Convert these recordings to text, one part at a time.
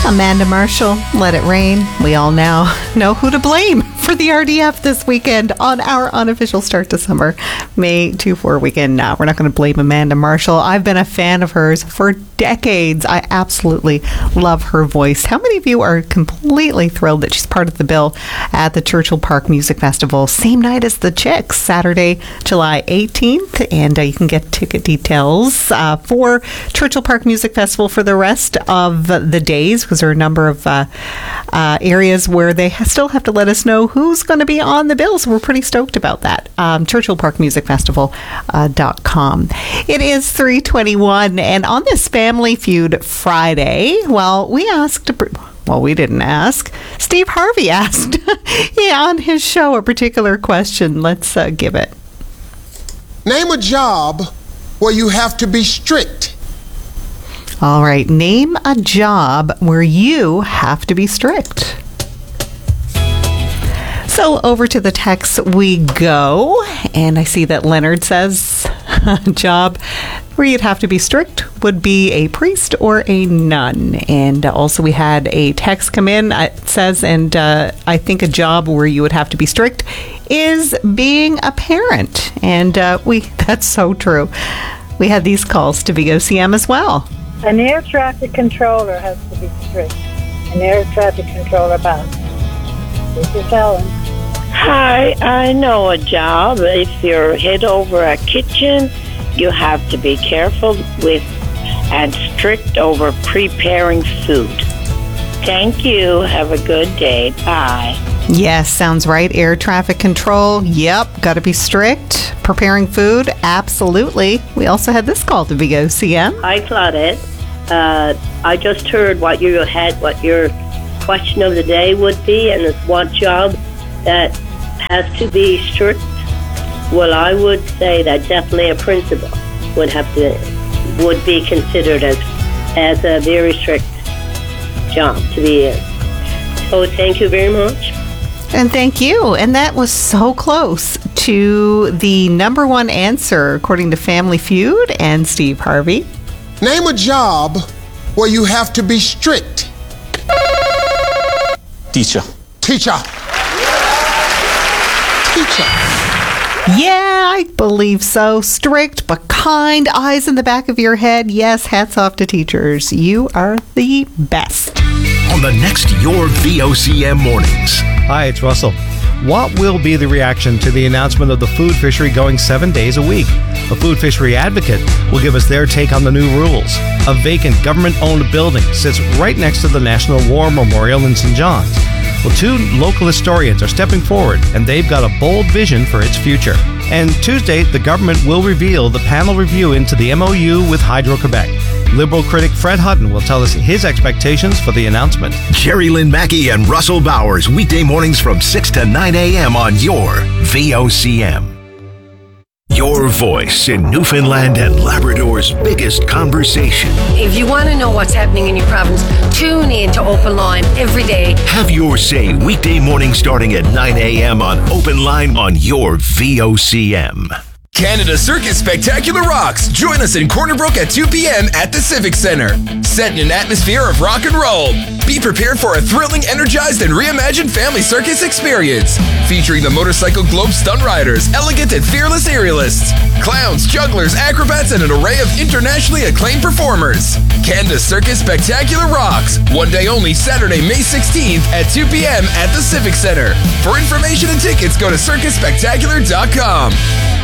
Amanda Marshall, Let It Rain. We all now know who to blame for the RDF this weekend on our unofficial start to summer May 2-4 weekend. Now, we're not going to blame Amanda Marshall. I've been a fan of hers for decades. I absolutely love her voice. How many of you are completely thrilled that she's part of the bill at the Churchill Park Music Festival, same night as the Chicks, Saturday, July 18th? And you can get ticket details for Churchill Park Music Festival for the rest of the days, because there are a number of areas where they still have to let us know who's going to be on the bill. So we're pretty stoked about that. ChurchillParkMusicFestival.com. It is 3:21, and on this Family Feud Friday, we didn't ask. Steve Harvey asked on his show a particular question. Let's give it. Name a job where you have to be strict. All right. Name a job where you have to be strict. So over to the text we go, and I see that Leonard says a job where you'd have to be strict would be a priest or a nun. And also we had a text come in. It says, and I think a job where you would have to be strict is being a parent. And that's so true. We had these calls to VOCM as well. An air traffic controller has to be strict. An air traffic controller boss. This is Helen. Hi, I know a job. If you're head over a kitchen, you have to be careful with and strict over preparing food. Thank you. Have a good day. Bye. Yes, sounds right. Air traffic control. Yep, got to be strict. Preparing food. Absolutely. We also had this call to VOCM. Hi, Claudette. I just heard what your question of the day would be, and it's what job that has to be strict. Well, I would say that definitely a principal would be considered as a very strict job to be in. So thank you very much. And thank you. And that was so close to the number one answer according to Family Feud and Steve Harvey. Name a job where you have to be strict. Teacher. Yeah, I believe so. Strict but kind, eyes in the back of your head. Yes, hats off to teachers. You are the best. On the next Your VOCM Mornings. Hi, it's Russell. What will be the reaction to the announcement of the food fishery going 7 days a week? A food fishery advocate will give us their take on the new rules. A vacant government-owned building sits right next to the National War Memorial in St. John's. Well, two local historians are stepping forward, and they've got a bold vision for its future. And Tuesday, the government will reveal the panel review into the MOU with Hydro-Quebec. Liberal critic Fred Hutton will tell us his expectations for the announcement. Jerry Lynn Mackey and Russell Bowers, weekday mornings from 6 to 9 a.m. on Your VOCM. Your voice in Newfoundland and Labrador's biggest conversation. If you want to know what's happening in your province, tune in to Open Line every day. Have your say weekday morning starting at 9 a.m. on Open Line on Your VOCM. Canada Circus Spectacular Rocks. Join us in Corner Brook at 2 p.m. at the Civic Center. Set in an atmosphere of rock and roll. Be prepared for a thrilling, energized, and reimagined family circus experience. Featuring the Motorcycle Globe Stunt Riders, elegant and fearless aerialists, clowns, jugglers, acrobats, and an array of internationally acclaimed performers. Canada Circus Spectacular Rocks. One day only, Saturday, May 16th at 2 p.m. at the Civic Center. For information and tickets, go to circusspectacular.com.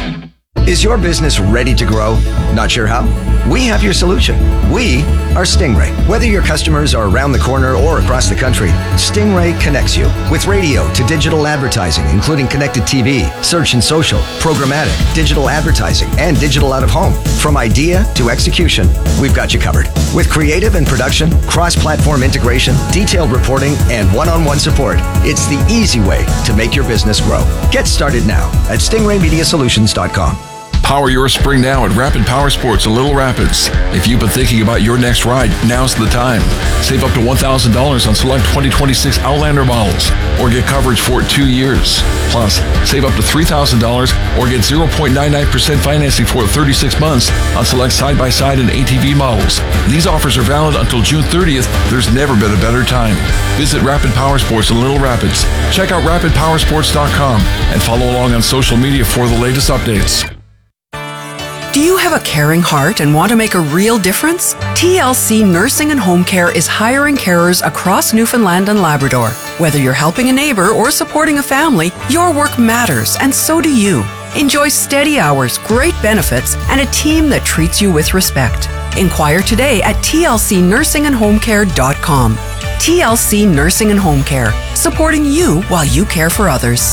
Is your business ready to grow? Not sure how? We have your solution. We are Stingray. Whether your customers are around the corner or across the country, Stingray connects you with radio to digital advertising, including connected TV, search and social, programmatic, digital advertising, and digital out of home. From idea to execution, we've got you covered. With creative and production, cross-platform integration, detailed reporting, and one-on-one support, it's the easy way to make your business grow. Get started now at stingraymediasolutions.com. Power your spring now at Rapid Power Sports in Little Rapids. If you've been thinking about your next ride, now's the time. Save up to $1,000 on select 2026 Outlander models or get coverage for 2 years. Plus, save up to $3,000 or get 0.99% financing for 36 months on select side-by-side and ATV models. These offers are valid until June 30th. There's never been a better time. Visit Rapid Power Sports in Little Rapids. Check out rapidpowersports.com and follow along on social media for the latest updates. Do you have a caring heart and want to make a real difference? TLC Nursing and Home Care is hiring carers across Newfoundland and Labrador. Whether you're helping a neighbor or supporting a family, your work matters, and so do you. Enjoy steady hours, great benefits, and a team that treats you with respect. Inquire today at tlcnursingandhomecare.com. TLC Nursing and Home Care, supporting you while you care for others.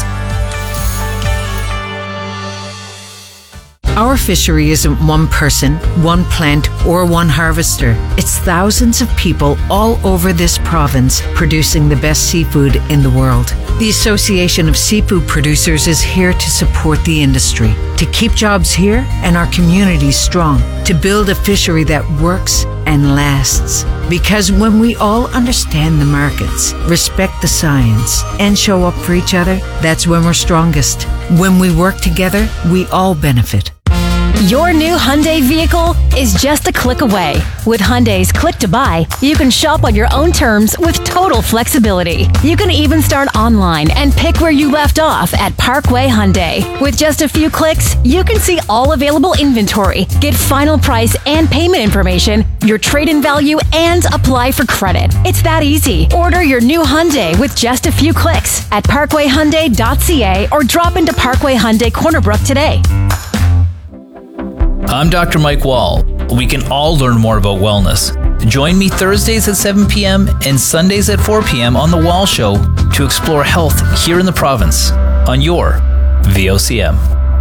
Our fishery isn't one person, one plant, or one harvester. It's thousands of people all over this province producing the best seafood in the world. The Association of Seafood Producers is here to support the industry, to keep jobs here and our communities strong, to build a fishery that works and lasts. Because when we all understand the markets, respect the science, and show up for each other, that's when we're strongest. When we work together, we all benefit. Your new Hyundai vehicle is just a click away. With Hyundai's Click to Buy, you can shop on your own terms with total flexibility. You can even start online and pick where you left off at Parkway Hyundai. With just a few clicks, you can see all available inventory, get final price and payment information, your trade-in value, and apply for credit. It's that easy. Order your new Hyundai with just a few clicks at parkwayhyundai.ca or drop into Parkway Hyundai Corner Brook today. I'm Dr. Mike Wall. We can all learn more about wellness. Join me Thursdays at 7 p.m. and Sundays at 4 p.m. on The Wall Show to explore health here in the province on your VOCM.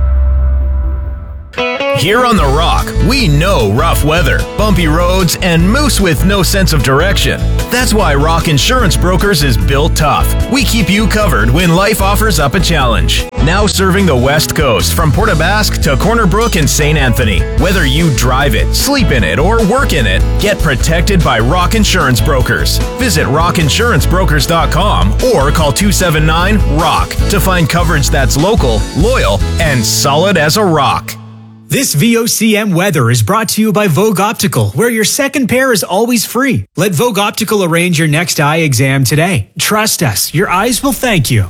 Here on The Rock, we know rough weather, bumpy roads, and moose with no sense of direction. That's why Rock Insurance Brokers is built tough. We keep you covered when life offers up a challenge. Now serving the West Coast from Port aux Basques to Corner Brook and St. Anthony. Whether you drive it, sleep in it, or work in it, get protected by Rock Insurance Brokers. Visit rockinsurancebrokers.com or call 279-ROCK to find coverage that's local, loyal, and solid as a rock. This VOCM weather is brought to you by Vogue Optical, where your second pair is always free. Let Vogue Optical arrange your next eye exam today. Trust us, your eyes will thank you.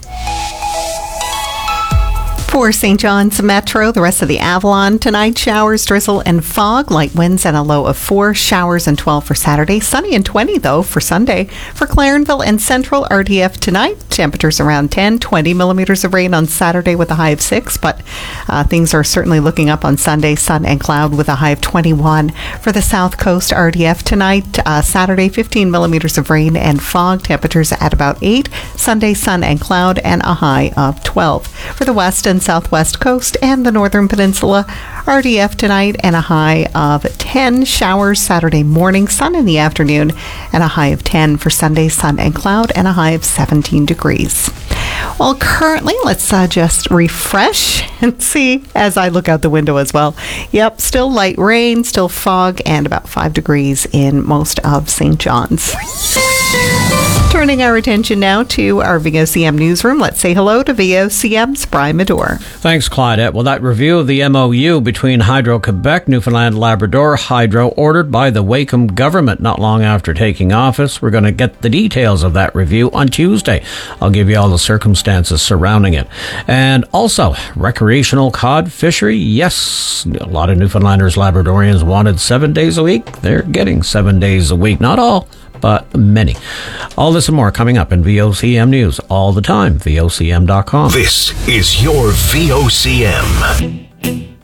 For St. John's Metro, the rest of the Avalon, tonight showers, drizzle, and fog, light winds and a low of 4, showers and 12 for Saturday, sunny and 20 though for Sunday. For Clarenville and Central RDF tonight, temperatures around 10, 20 millimeters of rain on Saturday with a high of 6, but things are certainly looking up on Sunday, sun and cloud with a high of 21. For the South Coast RDF tonight, Saturday, 15 millimeters of rain and fog, temperatures at about 8, Sunday, sun and cloud and a high of 12. For the West and Southwest Coast and the Northern Peninsula, RDF tonight and a high of 10, showers Saturday morning, sun in the afternoon, and a high of 10 for Sunday, sun and cloud, and a high of 17 degrees. Well, currently, let's just refresh and see as I look out the window as well. Yep, still light rain, still fog, and about 5 degrees in most of St. John's. Turning our attention now to our VOCM newsroom, let's say hello to VOCM's Brian Medore. Thanks, Claudette. Well, that review of the MOU between Hydro-Quebec, Newfoundland, Labrador, Hydro, ordered by the Wacom government not long after taking office. We're going to get the details of that review on Tuesday. I'll give you all the circumstances surrounding it. And also, recreational cod fishery. Yes, a lot of Newfoundlanders, Labradorians wanted 7 days a week. They're getting 7 days a week. Not all, but many. All this and more coming up in VOCM News all the time. VOCM.com. This is your VOCM.